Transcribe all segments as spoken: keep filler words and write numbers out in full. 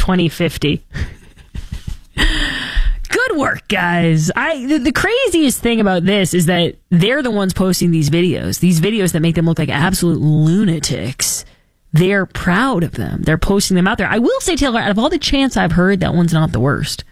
twenty fifty. Good work, guys. I the, the craziest thing about this is that they're the ones posting these videos. These videos that make them look like absolute lunatics. They're proud of them. They're posting them out there. I will say, Taylor, out of all the chants I've heard, that one's not the worst.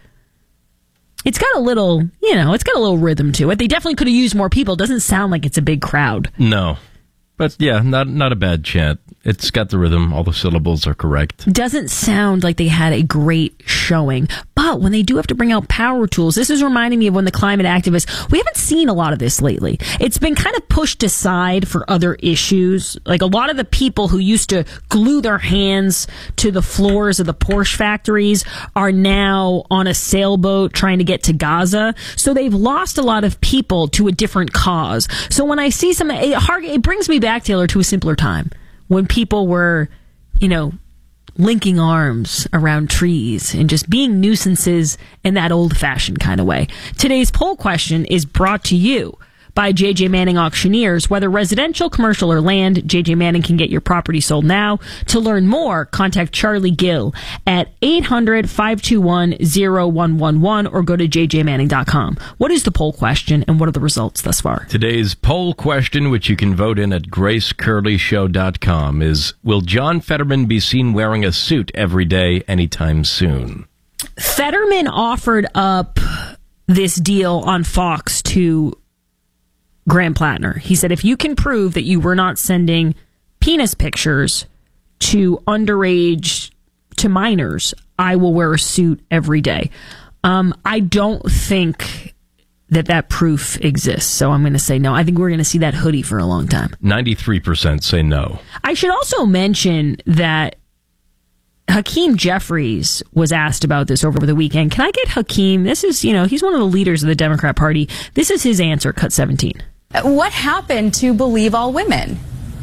It's got a little, you know, it's got a little rhythm to it. They definitely could have used more people. It doesn't sound like it's a big crowd. No. But yeah, not not a bad chant. It's got the rhythm. All the syllables are correct. Doesn't sound like they had a great showing. But when they do have to bring out power tools, this is reminding me of when the climate activists, we haven't seen a lot of this lately. It's been kind of pushed aside for other issues. Like a lot of the people who used to glue their hands to the floors of the Porsche factories are now on a sailboat trying to get to Gaza. So they've lost a lot of people to a different cause. So when I see some, it, it brings me back, Taylor, to a simpler time. When people were, you know, linking arms around trees and just being nuisances in that old-fashioned kind of way. Today's poll question is brought to you by J J Manning Auctioneers. Whether residential, commercial, or land, J J Manning can get your property sold now. To learn more, contact Charlie Gill at eight hundred, five two one, zero one one one or go to j j manning dot com. What is the poll question and what are the results thus far? Today's poll question, which you can vote in at grace curley show dot com, is, will John Fetterman be seen wearing a suit every day anytime soon? Fetterman offered up this deal on Fox to Graham Plattner. He said, if you can prove that you were not sending penis pictures to underage, to minors, I will wear a suit every day. Um, I don't think that that proof exists, so I'm going to say no. I think we're going to see that hoodie for a long time. ninety-three percent say no. I should also mention that Hakeem Jeffries was asked about this over the weekend. Can I get Hakeem? This is, you know, he's one of the leaders of the Democrat Party. This is his answer, cut seventeen. What happened to believe all women?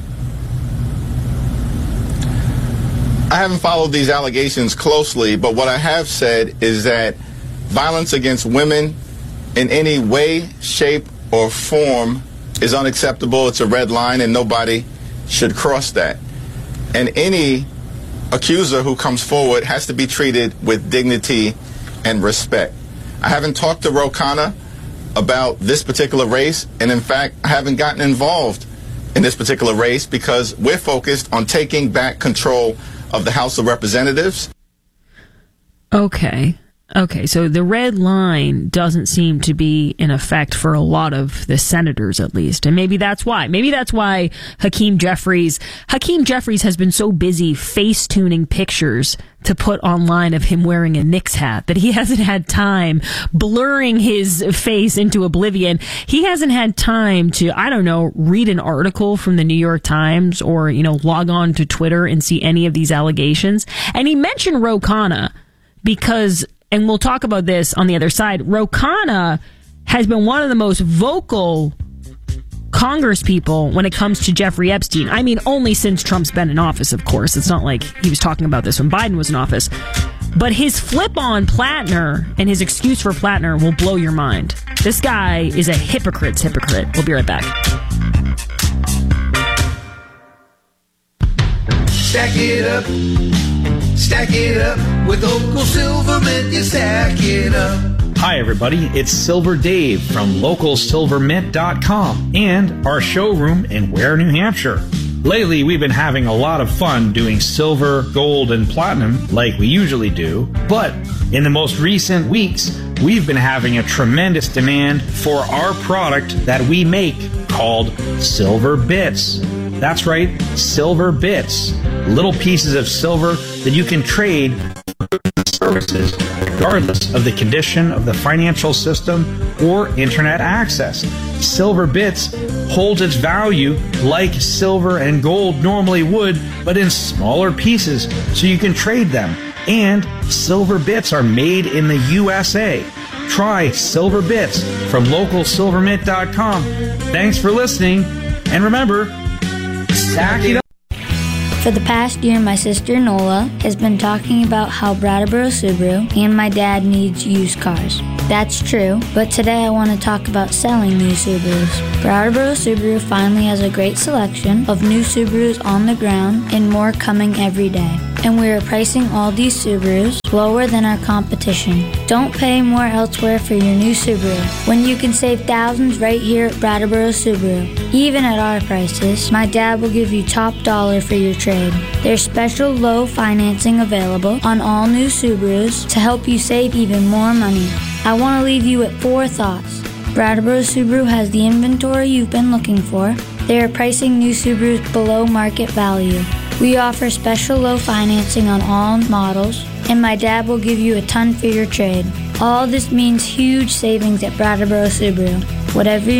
I haven't followed these allegations closely, but what I have said is that violence against women in any way, shape, or form is unacceptable. It's a red line, and nobody should cross that. And any accuser who comes forward has to be treated with dignity and respect. I haven't talked to Ro Khanna about this particular race, and in fact, I haven't gotten involved in this particular race because we're focused on taking back control of the House of Representatives. Okay. Okay, so the red line doesn't seem to be in effect for a lot of the senators, at least. And maybe that's why. Maybe that's why Hakeem Jeffries, Hakeem Jeffries has been so busy face-tuning pictures to put online of him wearing a Knicks hat that he hasn't had time blurring his face into oblivion. He hasn't had time to, I don't know, read an article from the New York Times or, you know, log on to Twitter and see any of these allegations. And he mentioned Ro Khanna because, and we'll talk about this on the other side, Ro Khanna has been one of the most vocal Congress people when it comes to Jeffrey Epstein. I mean, only since Trump's been in office, of course. It's not like he was talking about this when Biden was in office. But his flip on Plattner and his excuse for Plattner will blow your mind. This guy is a hypocrite's hypocrite. We'll be right back. Stack it up, stack it up, with Local Silvermint, you stack it up. Hi everybody, it's Silver Dave from local silver mint dot com and our showroom in Ware, New Hampshire. Lately we've been having a lot of fun doing silver, gold, and platinum like we usually do, but in the most recent weeks we've been having a tremendous demand for our product that we make called Silver Bits. That's right, Silver Bits. Little pieces of silver that you can trade for services regardless of the condition of the financial system or internet access. Silver Bits holds its value like silver and gold normally would, but in smaller pieces so you can trade them. And Silver Bits are made in the U S A. Try Silver Bits from local silver mint dot com. Thanks for listening, and remember, stack it up. For the past year, my sister Nola has been talking about how Brattleboro Subaru and my dad needs used cars. That's true, but today I want to talk about selling new Subarus. Brattleboro Subaru finally has a great selection of new Subarus on the ground and more coming every day. and we are pricing all these Subarus lower than our competition. Don't pay more elsewhere for your new Subaru when you can save thousands right here at Brattleboro Subaru. Even at our prices, my dad will give you top dollar for your trade. There's special low financing available on all new Subarus to help you save even more money. I want to leave you with four thoughts. Brattleboro Subaru has the inventory you've been looking for. They are pricing new Subarus below market value. We offer special low financing on all models, and my dad will give you a ton for your trade. All this means huge savings at Brattleboro Subaru. Whatever you